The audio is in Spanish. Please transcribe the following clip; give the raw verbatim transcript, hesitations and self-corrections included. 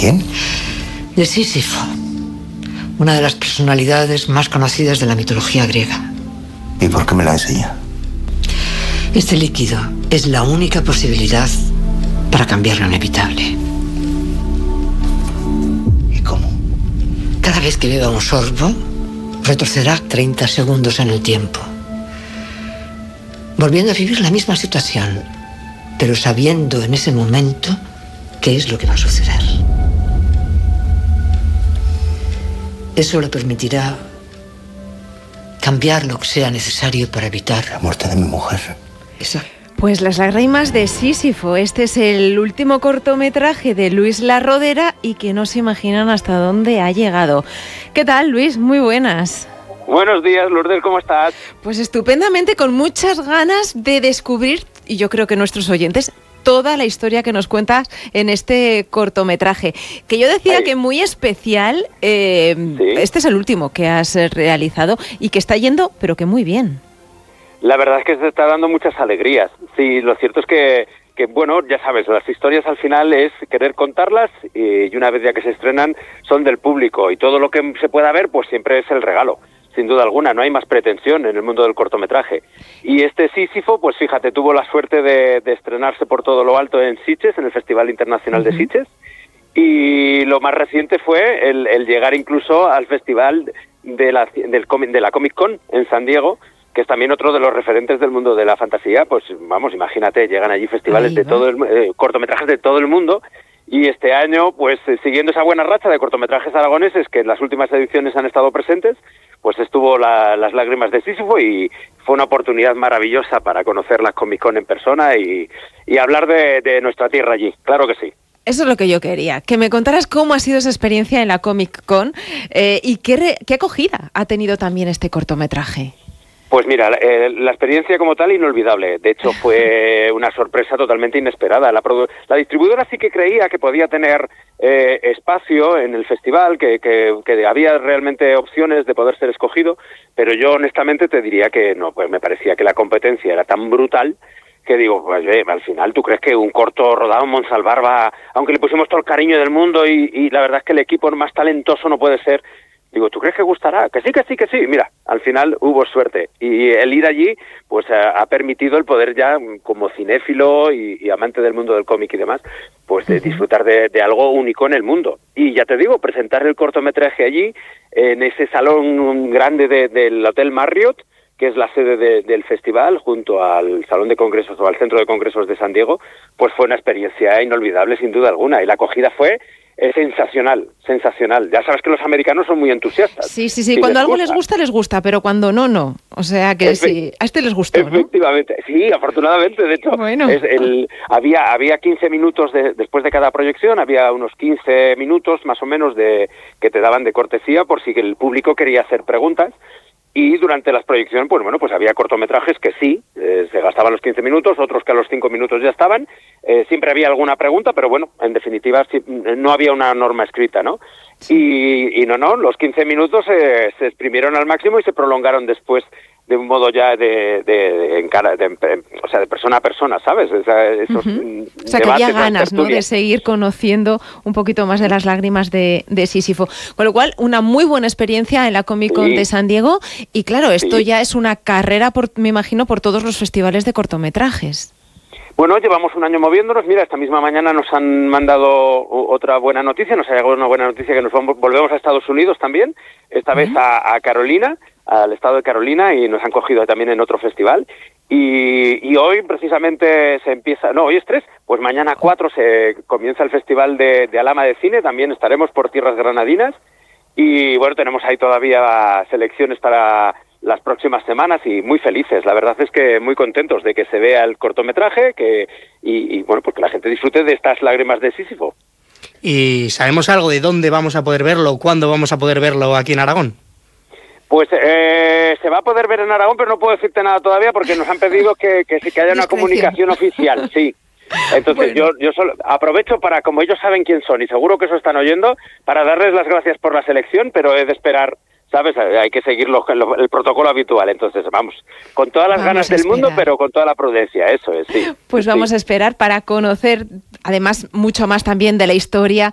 quién? De Sísifo, una de las personalidades más conocidas de la mitología griega. ¿Y por qué me la enseña? Este líquido es la única posibilidad para cambiar lo inevitable. ¿Y cómo? Cada vez que beba un sorbo, retrocederá treinta segundos en el tiempo, volviendo a vivir la misma situación, pero sabiendo en ese momento qué es lo que va a suceder. Eso le permitirá cambiar lo que sea necesario para evitar la muerte de mi mujer. Exacto. Pues Las lágrimas de Sísifo. Este es el último cortometraje de Luis Larrodera y que no se imaginan hasta dónde ha llegado. ¿Qué tal, Luis? Muy buenas. Buenos días, Lourdes, ¿cómo estás? Pues estupendamente, con muchas ganas de descubrir, y yo creo que nuestros oyentes, toda la historia que nos cuentas en este cortometraje. Que yo decía Ay. que muy especial, eh, ¿Sí? Este es el último que has realizado y que está yendo, pero que muy bien. La verdad es que se está dando muchas alegrías. Sí, lo cierto es que, que, bueno, ya sabes, las historias al final es querer contarlas y una vez ya que se estrenan son del público y todo lo que se pueda ver pues siempre es el regalo. Sin duda alguna, no hay más pretensión en el mundo del cortometraje. Y este Sísifo, pues fíjate, tuvo la suerte de, de estrenarse por todo lo alto en Sitges, en el Festival Internacional uh-huh. de Sitges. Y lo más reciente fue el, el llegar incluso al Festival de la, del, de la Comic Con en San Diego, que es también otro de los referentes del mundo de la fantasía. Pues vamos, imagínate, llegan allí festivales Ahí, de todo el, eh, cortometrajes de todo el mundo. Y este año, pues eh, siguiendo esa buena racha de cortometrajes aragoneses que en las últimas ediciones han estado presentes, pues estuvo la, Las lágrimas de Sísifo y fue una oportunidad maravillosa para conocer la Comic Con en persona y, y hablar de, de nuestra tierra allí, claro que sí. Eso es lo que yo quería, que me contaras cómo ha sido esa experiencia en la Comic Con eh, y qué, re, qué acogida ha tenido también este cortometraje. Pues mira, eh, la experiencia como tal inolvidable. De hecho, fue una sorpresa totalmente inesperada. La, la distribuidora sí que creía que podía tener eh, espacio en el festival, que, que, que había realmente opciones de poder ser escogido, pero yo honestamente te diría que no, pues me parecía que la competencia era tan brutal que digo, pues eh, al final, ¿tú crees que un corto rodado en Monsalvar va, aunque le pusimos todo el cariño del mundo y, y la verdad es que el equipo más talentoso no puede ser? Digo, ¿tú crees que gustará? Que sí, que sí, que sí. Mira, al final hubo suerte. Y el ir allí, pues ha, ha permitido el poder ya, como cinéfilo y, y amante del mundo del cómic y demás, pues de disfrutar de, de algo único en el mundo. Y ya te digo, presentar el cortometraje allí, en ese salón grande de, del Hotel Marriott, que es la sede de, del festival, junto al Salón de Congresos o al Centro de Congresos de San Diego, pues fue una experiencia inolvidable sin duda alguna. Y la acogida fue Es sensacional, sensacional. Ya sabes que los americanos son muy entusiastas. Sí, sí, sí. Si cuando algo gusta. les gusta, les gusta, pero cuando no, no. O sea que Efe- sí, a este les gustó, Efectivamente, ¿no? Sí, afortunadamente. De hecho, bueno. es el, había había quince minutos de, después de cada proyección, había unos quince minutos más o menos de que te daban de cortesía por si el público quería hacer preguntas. Y durante las proyecciones, pues bueno, pues había cortometrajes que sí, eh, se gastaban los quince minutos, otros que a los cinco minutos ya estaban. Eh, siempre había alguna pregunta, pero bueno, en definitiva sí, no había una norma escrita, ¿no? Sí. Y, y no, no, los quince minutos eh, se exprimieron al máximo y se prolongaron después de un modo ya de, de, de, en cara, de, de o sea, de persona a persona, ¿sabes? O sea, esos uh-huh. o sea que había ganas, ¿no?, de seguir conociendo un poquito más de Las lágrimas de, de Sísifo. Con lo cual, una muy buena experiencia en la Comic Con sí. de San Diego. Y claro, esto sí. ya es una carrera, por, me imagino, por todos los festivales de cortometrajes. Bueno, llevamos un año moviéndonos. Mira, esta misma mañana nos han mandado otra buena noticia, nos ha llegado una buena noticia que nos vamos, volvemos a Estados Unidos también, esta uh-huh. vez a, a Carolina, al estado de Carolina, y nos han cogido también en otro festival. Y, y hoy precisamente se empieza, no, hoy es tres, pues mañana cuatro se comienza el Festival de, de Alhama de Cine, también estaremos por tierras granadinas. Y bueno, tenemos ahí todavía selecciones para las próximas semanas y muy felices. La verdad es que muy contentos de que se vea el cortometraje que y, y bueno, pues que la gente disfrute de estas lágrimas de Sísifo. ¿Y sabemos algo de dónde vamos a poder verlo, cuándo vamos a poder verlo aquí en Aragón? Pues eh, se va a poder ver en Aragón, pero no puedo decirte nada todavía porque nos han pedido que, que, que haya una comunicación oficial, sí. Entonces bueno. yo yo solo aprovecho para, como ellos saben quién son y seguro que eso están oyendo, para darles las gracias por la selección, pero he de esperar, ¿sabes? Hay que seguir lo, lo, el protocolo habitual. Entonces, vamos, con todas las vamos ganas del mundo, pero con toda la prudencia, eso es, sí. Pues sí. vamos a esperar para conocer, además, mucho más también de la historia